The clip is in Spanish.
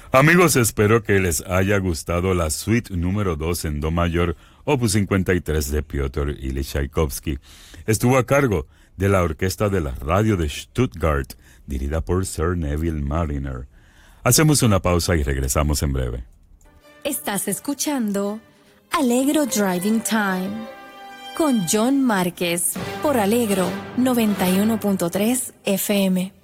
Amigos, espero que les haya gustado la suite número 2 en Do mayor, opus 53 de Piotr Ilyich Tchaikovsky. Estuvo a cargo de la Orquesta de la Radio de Stuttgart, dirigida por Sir Neville Marriner. Hacemos una pausa y regresamos en breve. Estás escuchando Allegro Driving Time con John Márquez por Allegro 91.3 FM.